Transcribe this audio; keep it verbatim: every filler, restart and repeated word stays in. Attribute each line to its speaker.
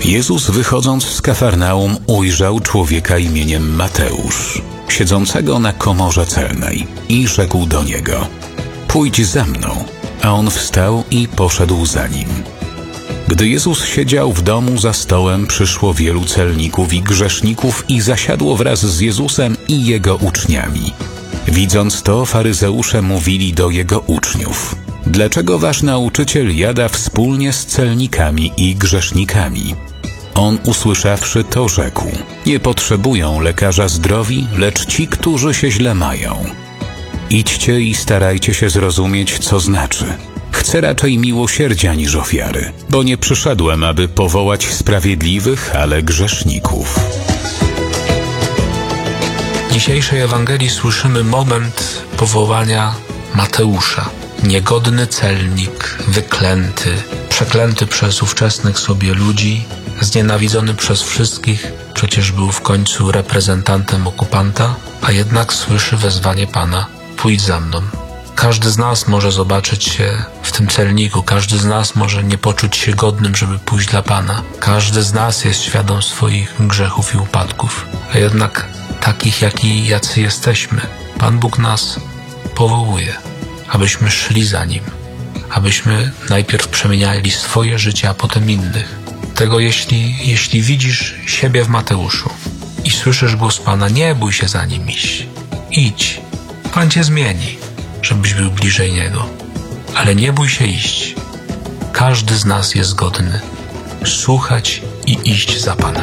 Speaker 1: Jezus, wychodząc z Kafarnaum, ujrzał człowieka imieniem Mateusz, siedzącego na komorze celnej, i rzekł do niego: pójdź za mną. A on wstał i poszedł za nim. Gdy Jezus siedział w domu za stołem, przyszło wielu celników i grzeszników i zasiadło wraz z Jezusem i Jego uczniami. Widząc to, faryzeusze mówili do Jego uczniów: dlaczego wasz nauczyciel jada wspólnie z celnikami i grzesznikami? On, usłyszawszy to, rzekł: nie potrzebują lekarza zdrowi, lecz ci, którzy się źle mają. Idźcie i starajcie się zrozumieć, co znaczy: chcę raczej miłosierdzia niż ofiary, bo nie przyszedłem, aby powołać sprawiedliwych, ale grzeszników.
Speaker 2: W dzisiejszej Ewangelii słyszymy moment powołania Mateusza. Niegodny celnik, wyklęty, przeklęty przez ówczesnych sobie ludzi, znienawidzony przez wszystkich, przecież był w końcu reprezentantem okupanta, a jednak słyszy wezwanie Pana: pójdź za mną. Każdy z nas może zobaczyć się w tym celniku, każdy z nas może nie poczuć się godnym, żeby pójść dla Pana. Każdy z nas jest świadom swoich grzechów i upadków, a jednak takich, jaki, jacy jesteśmy, Pan Bóg nas powołuje, abyśmy szli za Nim, abyśmy najpierw przemieniali swoje życie, a potem innych. Tego jeśli, jeśli widzisz siebie w Mateuszu i słyszysz głos Pana, nie bój się za Nim iść. Idź. Pan Cię zmieni, żebyś był bliżej Niego. Ale nie bój się iść. Każdy z nas jest godny słuchać i iść za Panem.